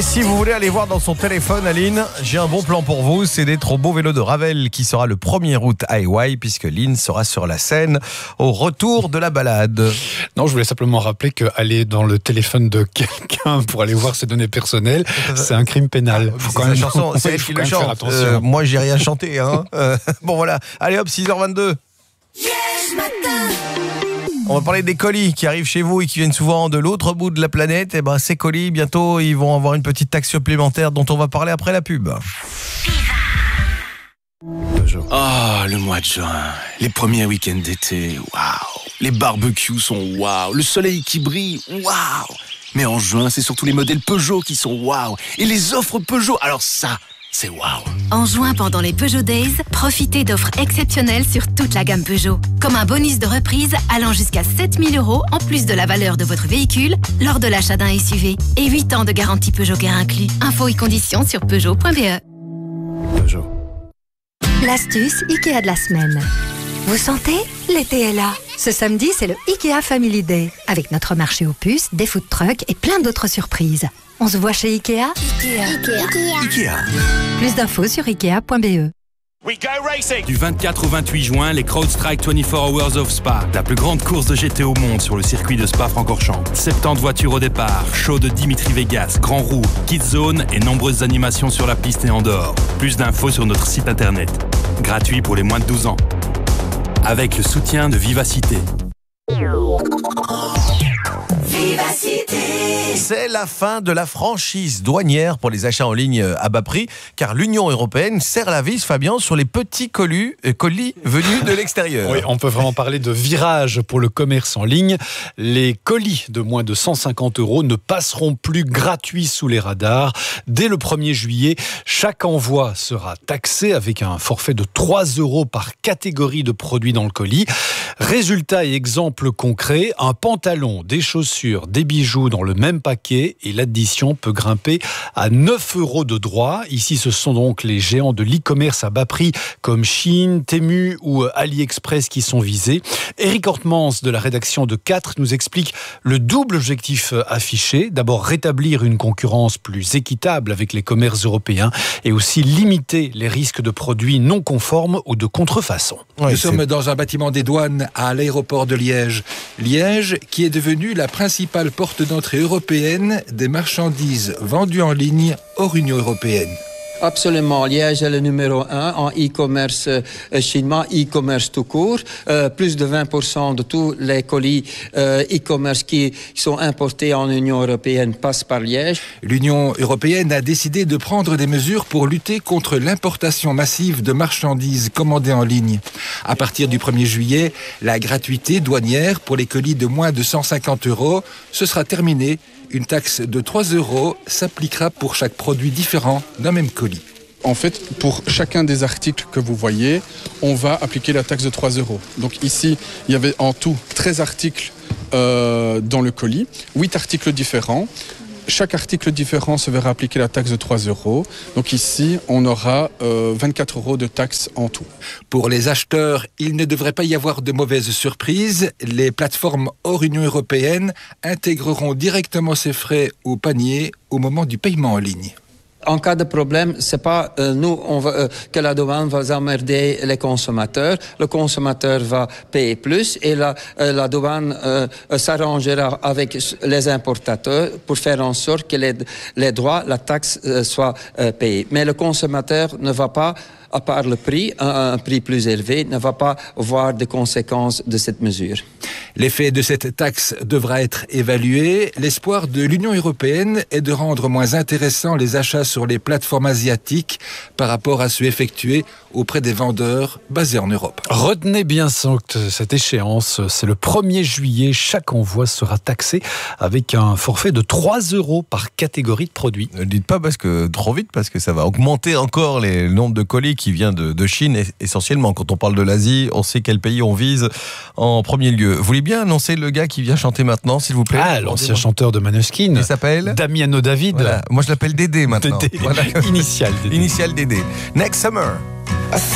si vous voulez aller voir dans son téléphone, Aline, j'ai un bon plan pour vous. C'est d'être au beau vélo de Ravel qui sera le 1er août à Hawaï, puisque Lynn sera sur la scène au retour de la balade. Non, je voulais simplement rappeler qu'aller dans le téléphone de quelqu'un pour aller voir ses données personnelles, c'est un crime pénal. Faut quand même chanson, c'est elle qui le chante. Moi, j'ai rien chanté. Hein. Bon, voilà. Allez hop, 6h22. On va parler des colis qui arrivent chez vous et qui viennent souvent de l'autre bout de la planète. Et ben, ces colis, bientôt, ils vont avoir une petite taxe supplémentaire dont on va parler après la pub. Ah, le mois de juin, les premiers week-ends d'été, waouh. Les barbecues sont waouh, le soleil qui brille, waouh. Mais en juin, c'est surtout les modèles Peugeot qui sont waouh. Et les offres Peugeot, alors ça, c'est waouh. En juin, pendant les Peugeot Days, profitez d'offres exceptionnelles sur toute la gamme Peugeot. Comme un bonus de reprise allant jusqu'à 7 000 € en plus de la valeur de votre véhicule lors de l'achat d'un SUV. Et 8 ans de garantie Peugeot Care inclus. Infos et conditions sur Peugeot.be. Peugeot. L'astuce Ikea de la semaine. Vous sentez? L'été est là. Ce samedi, c'est le Ikea Family Day. Avec notre marché aux puces, des food trucks et plein d'autres surprises. On se voit chez Ikea? Ikea. Plus d'infos sur Ikea.be. Du 24 au 28 juin, les CrowdStrike 24 Hours of Spa, la plus grande course de GT au monde sur le circuit de Spa-Francorchamps. 70 voitures au départ, show de Dimitri Vegas, Grand Roue, Kids Zone et nombreuses animations sur la piste et en dehors. Plus d'infos sur notre site internet. Gratuit pour les moins de 12 ans. Avec le soutien de Vivacité. C'est la fin de la franchise douanière pour les achats en ligne à bas prix, car l'Union européenne serre la vis, Fabien, sur les petits colis venus de l'extérieur. Oui, on peut vraiment parler de virage pour le commerce en ligne. Les colis de moins de 150 € ne passeront plus gratuits sous les radars. Dès le 1er juillet, chaque envoi sera taxé avec un forfait de 3 € par catégorie de produits dans le colis. Résultat et exemple concret, un pantalon, des chaussures, des bijoux dans le même paquet et l'addition peut grimper à 9 € de droit. Ici, ce sont donc les géants de l'e-commerce à bas prix comme Shein, Temu ou AliExpress qui sont visés. Eric Hortmans de la rédaction de 4 nous explique le double objectif affiché. D'abord, rétablir une concurrence plus équitable avec les commerces européens et aussi limiter les risques de produits non conformes ou de contrefaçon. Nous sommes dans un bâtiment des douanes à l'aéroport de Liège. Liège qui est devenue la principale porte d'entrée européenne des marchandises vendues en ligne hors Union européenne. Absolument. Liège est le numéro 1 en e-commerce chinois, e-commerce tout court. Plus de 20% de tous les colis e-commerce qui sont importés en Union européenne passent par Liège. L'Union européenne a décidé de prendre des mesures pour lutter contre l'importation massive de marchandises commandées en ligne. À partir du 1er juillet, la gratuité douanière pour les colis de moins de 150 €, ce sera terminé. Une taxe de 3 € s'appliquera pour chaque produit différent d'un même colis. En fait, pour chacun des articles que vous voyez, on va appliquer la taxe de 3 €. Donc ici, il y avait en tout 13 articles dans le colis, 8 articles différents. Chaque article différent se verra appliquer la taxe de 3 €. Donc ici, on aura 24 € de taxe en tout. Pour les acheteurs, il ne devrait pas y avoir de mauvaises surprises. Les plateformes hors Union européenne intégreront directement ces frais au panier au moment du paiement en ligne. En cas de problème, c'est pas nous que la douane va emmerder les consommateurs. Le consommateur va payer plus et la douane s'arrangera avec les importateurs pour faire en sorte que les droits, la taxe soient payés. Mais le consommateur ne va pas, à part le prix, un prix plus élevé, ne va pas voir de conséquences de cette mesure. L'effet de cette taxe devra être évalué. L'espoir de l'Union européenne est de rendre moins intéressants les achats sur les plateformes asiatiques par rapport à ceux effectués auprès des vendeurs basés en Europe. Retenez bien cette échéance, c'est le 1er juillet, chaque envoi sera taxé avec un forfait de 3 € par catégorie de produits. Ne le dites pas trop vite parce que ça va augmenter encore le nombre de colis qui vient de Chine essentiellement. Quand on parle de l'Asie, on sait quel pays on vise en premier lieu. Vous voulez bien annoncer le gars qui vient chanter maintenant, s'il vous plaît? Ah, l'ancien chanteur de Maneskin. Il s'appelle Damiano David. Voilà. Moi je l'appelle Dédé maintenant. Dédé. Voilà. Initial Dédé. Initial Dédé. Next Summer.